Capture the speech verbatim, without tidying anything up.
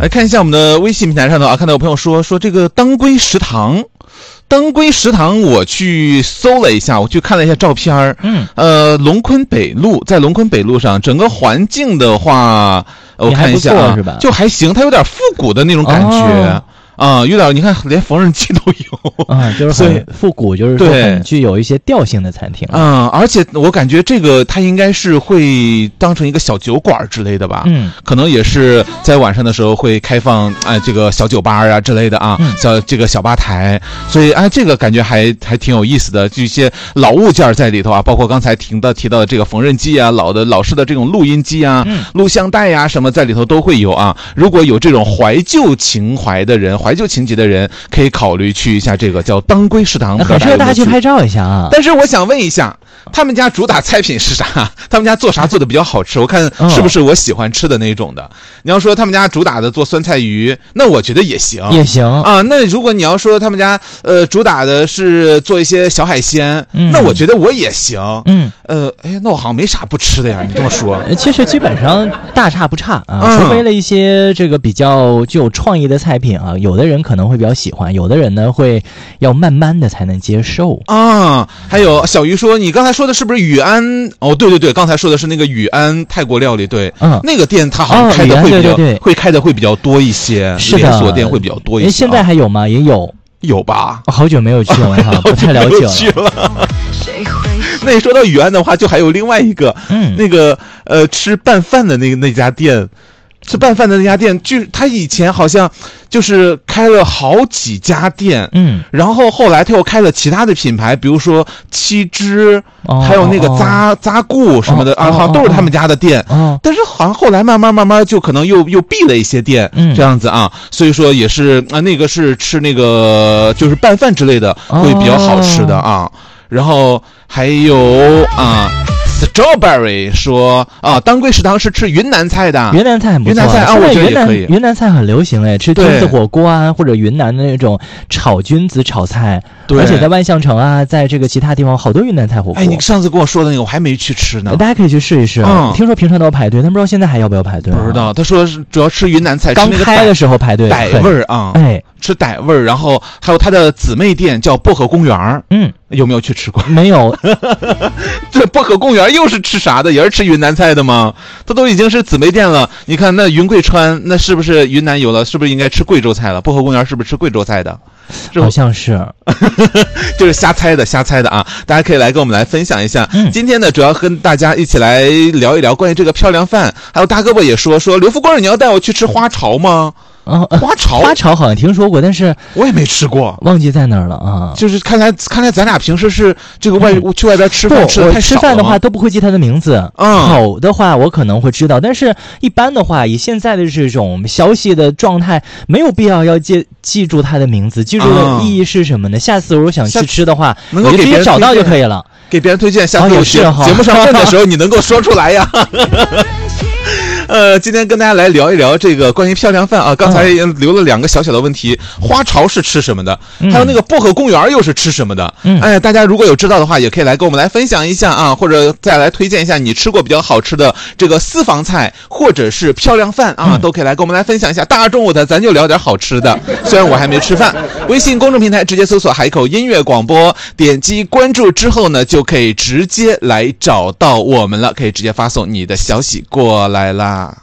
来看一下我们的微信平台上头啊，看到有朋友说说这个当归食堂。当归食堂，我去搜了一下，我去看了一下照片。嗯，呃，龙坤北路，在龙坤北路上，整个环境的话，我看一下啊，就还行，它有点复古的那种感觉。哦啊、呃，有点，你看，连缝纫机都有啊、嗯，就是很复古，就是说很具有一些调性的餐厅。 嗯，而且我感觉这个它应该是会当成一个小酒馆之类的吧。嗯，可能也是在晚上的时候会开放，哎、呃，这个小酒吧啊之类的啊，嗯、小这个小吧台，所以哎，这个感觉还还挺有意思的，就一些老物件在里头啊，包括刚才提到提到的这个缝纫机啊，老的老式的这种录音机啊、嗯、录像带呀、啊、什么在里头都会有啊。如果有这种怀旧情怀的人。怀旧情节的人可以考虑去一下这个叫当归食堂， 很适合大家去拍照一下啊。 但是我想问一下，他们家主打菜品是啥？他们家做啥做的比较好吃？我看是不是我喜欢吃的那种的？哦、你要说他们家主打的做酸菜鱼，那我觉得也行， 也行啊。那如果你要说他们家呃主打的是做一些小海鲜，嗯、那我觉得我也行。嗯，呃，哎，那我好像没啥不吃的呀。你这么说， 其实基本上大差不差啊，嗯、除非了一些这个比较具有创意的菜品啊，有的人可能会比较喜欢，有的人呢会要慢慢的才能接受啊。还有小鱼说，你刚才说的是不是宇安？哦，对对对，刚才说的是那个宇安泰国料理，对，嗯，那个店它好像开的会比较、哦、对对对会开的会比较多一些， 是的， 连锁店会比较多一些。 现在还有吗？也有。 有吧、 哦？好久没有去了哈，不太了解了。 那你说到宇安的话，就还有另外一个，嗯，那个呃吃拌饭的那个那家店。吃拌饭的那家店，就他以前好像就是开了好几家店，嗯，然后后来他又开了其他的品牌，比如说七只，哦、还有那个扎、哦、扎固什么的、哦、啊，好像都是他们家的店，哦、但是好像后来慢慢慢慢就可能又又闭了一些店，嗯，这样子啊，所以说也是啊，那个是吃那个就是拌饭之类的会比较好吃的啊，哦、然后还有啊。Strawberry 说啊，当归食堂是吃云南菜的， 云南菜很不错， 云南菜啊，我觉得也可以。 云南菜很流行哎，吃菌子火锅啊，或者云南的那种炒菌子炒菜，而且在万象城啊，在这个其他地方好多云南菜火锅。 哎，你上次跟我说的那个我还没去吃呢， 大家可以去试一试。嗯，听说平常都要排队，但不知道现在还要不要排队、啊。 不知道，他说是主要吃云南菜， 刚开的时候排队， 傣味儿啊，哎，吃傣味儿，然后还有他的姊妹店叫薄荷公园，嗯。有没有去吃过？ 没有。 这薄荷公园又是吃啥的？也是吃云南菜的吗？它都已经是姊妹店了。你看那云贵川，那是不是云南有了？是不是应该吃贵州菜了？薄荷公园是不是吃贵州菜的？ 好像是。 就是瞎猜的，瞎猜的啊！大家可以来跟我们来分享一下。嗯、今天呢，主要跟大家一起来聊一聊关于这个漂亮饭。还有大胳膊也说说刘富贵，你要带我去吃花巢吗？ 啊， 花巢， 花巢好像听说过，但是我也没吃过， 忘记在哪儿了啊。 就是看来，看来咱俩平时是这个外、嗯、去外边吃饭吃的太少了。 吃饭的话都不会记他的名字。嗯，好的话我可能会知道，但是一般的话，以现在的这种消息的状态，没有必要要记记住他的名字。记住的意义是什么呢？嗯、下次如果想去吃的话， 能够你就直接找到就可以了， 给别人推荐。下次我节、哦、节目上问的时候，你能够说出来呀。呃，今天跟大家来聊一聊这个关于漂亮饭啊。刚才留了两个小小的问题，嗯、花巢是吃什么的？还有那个薄荷公园又是吃什么的？嗯，哎，大家如果有知道的话，也可以来跟我们来分享一下啊，或者再来推荐一下你吃过比较好吃的这个私房菜，或者是漂亮饭啊，嗯、都可以来跟我们来分享一下。大中午的，咱就聊点好吃的。虽然我还没吃饭，微信公众平台直接搜索海口音乐广播，点击关注之后呢，就可以直接来找到我们了，可以直接发送你的消息过来啦。